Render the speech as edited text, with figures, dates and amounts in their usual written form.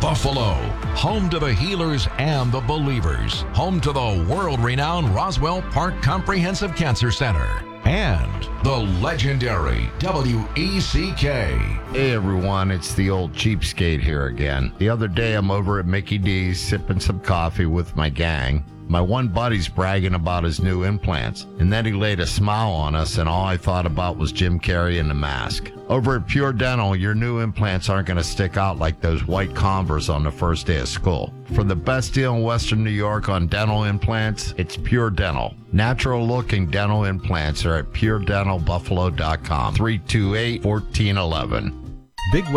Buffalo, home to the healers and the believers, home to the world-renowned Roswell Park Comprehensive Cancer Center, and the legendary WECK. Hey everyone, it's the old cheapskate here again. The other day I'm over at Mickey D's sipping some coffee with my gang. My one buddy's bragging about his new implants, and then he laid a smile on us, and all I thought about was Jim Carrey and the mask. Over at Pure Dental, your new implants aren't going to stick out like those white Converse on the first day of school. For the best deal in Western New York on dental implants, it's Pure Dental. Natural-looking dental implants are at puredentalbuffalo.com, 328-1411. Big